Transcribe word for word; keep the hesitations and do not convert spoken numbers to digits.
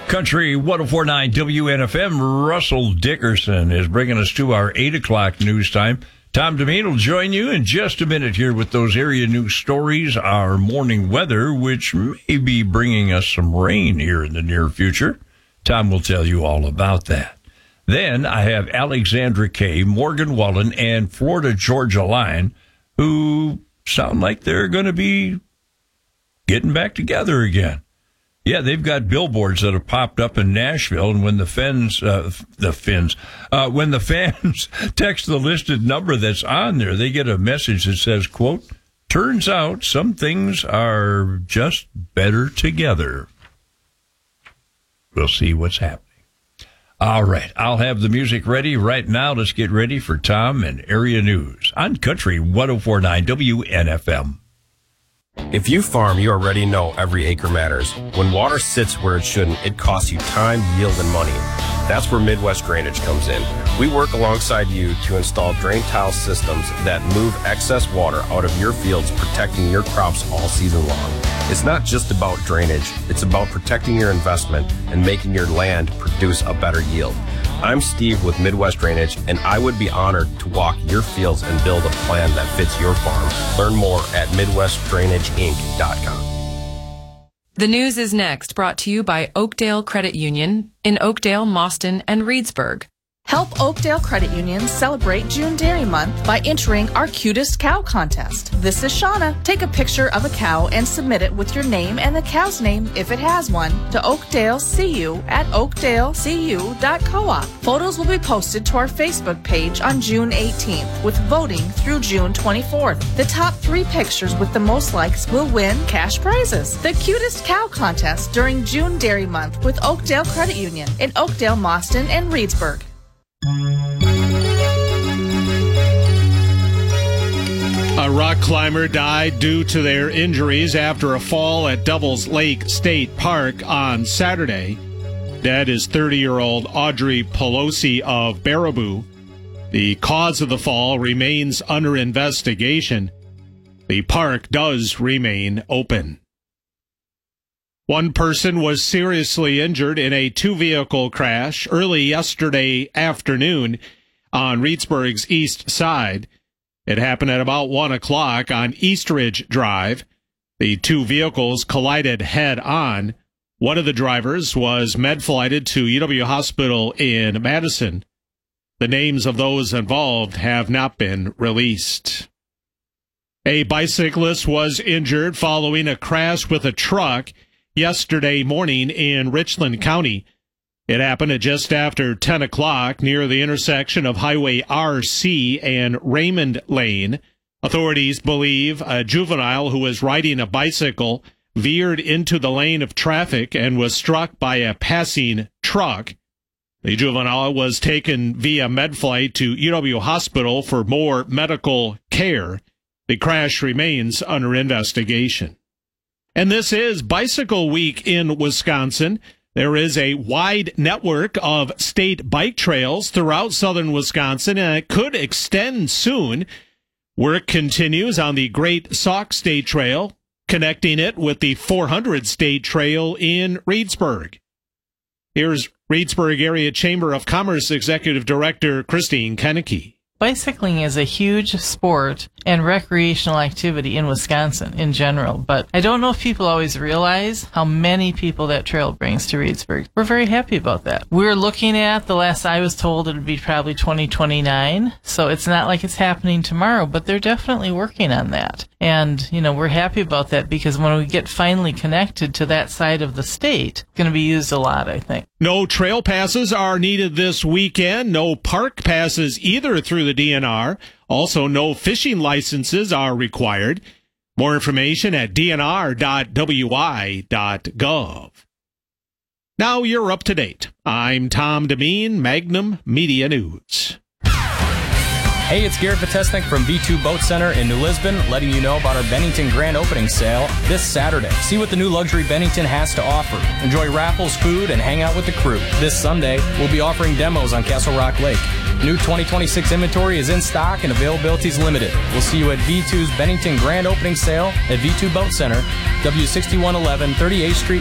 Country one oh four point nine W N F M, Russell Dickerson is bringing us to our eight o'clock news time. Tom Demeen will join you in just a minute here with those area news stories, our morning weather, which may be bringing us some rain here in the near future. Tom will tell you all about that. Then I have Alexandra Kay, Morgan Wallen, and Florida Georgia Line, who sound like they're going to be getting back together again. Yeah, they've got billboards that have popped up in Nashville, and when the fans, uh, the Finns, uh, when the fans text the listed number that's on there, they get a message that says, quote, "Turns out some things are just better together." We'll see what's happening. All right, I'll have the music ready right now. Let's get ready for Tom and Area News on Country one oh four point nine W N F M. If you farm, you already know every acre matters. When water sits where it shouldn't, it costs you time, yield, and money. That's where Midwest Drainage comes in. We work alongside you to install drain tile systems that move excess water out of your fields, protecting your crops all season long. It's not just about drainage. It's about protecting your investment and making your land produce a better yield. I'm Steve with Midwest Drainage, and I would be honored to walk your fields and build a plan that fits your farm. Learn more at midwest drainage inc dot com. The news is next, brought to you by Oakdale Credit Union in Oakdale, Mauston, and Reedsburg. Help Oakdale Credit Union celebrate June Dairy Month by entering our Cutest Cow contest. This is Shauna. Take a picture of a cow and submit it with your name and the cow's name, if it has one, to Oakdale C U at oakdale c u dot coop. Photos will be posted to our Facebook page on June eighteenth, with voting through June twenty-fourth. The top three pictures with the most likes will win cash prizes. The Cutest Cow contest during June Dairy Month with Oakdale Credit Union in Oakdale, Mauston, and Reedsburg. A rock climber died due to their injuries after a fall at Devil's Lake State Park on Saturday. Dead is thirty-year-old Audrey Pelosi of Baraboo. The cause of the fall remains under investigation. The park does remain open. One person was seriously injured in a two-vehicle crash early yesterday afternoon on Reedsburg's east side. It happened at about one o'clock on Eastridge Drive. The two vehicles collided head-on. One of the drivers was med-flighted to U W Hospital in Madison. The names of those involved have not been released. A bicyclist was injured following a crash with a truck yesterday morning in Richland County. It happened at just after ten o'clock near the intersection of Highway R C and Raymond Lane. Authorities believe a juvenile who was riding a bicycle veered into the lane of traffic and was struck by a passing truck. The juvenile was taken via med-flight to U W Hospital for more medical care. The crash remains under investigation. And this is Bicycle Week in Wisconsin. There is a wide network of state bike trails throughout southern Wisconsin, and it could extend soon. Work continues on the Great Sauk State Trail, connecting it with the four hundred State Trail in Reedsburg. Here's Reedsburg Area Chamber of Commerce Executive Director Christine Kennecke. Bicycling is a huge sport and recreational activity in Wisconsin in general, but I don't know if people always realize how many people that trail brings to Reedsburg. We're very happy about that. We're looking at, the last I was told, it would be probably twenty twenty-nine, so it's not like it's happening tomorrow, but they're definitely working on that. And, you know, we're happy about that because when we get finally connected to that side of the state, it's going to be used a lot, I think. No trail passes are needed this weekend. No park passes either through the D N R. Also, no fishing licenses are required. More information at d n r dot w i dot gov. Now you're up to date. I'm Tom Demeen, Magnum Media News. Hey, it's Garrett Vitesnik from V two Boat Center in New Lisbon, letting you know about our Bennington Grand Opening Sale this Saturday. See what the new luxury Bennington has to offer. Enjoy raffles, food, and hang out with the crew. This Sunday, we'll be offering demos on Castle Rock Lake. New twenty twenty-six inventory is in stock and availability is limited. We'll see you at V two's Bennington Grand Opening Sale at V two Boat Center, W sixty-one eleven thirty-eighth Street.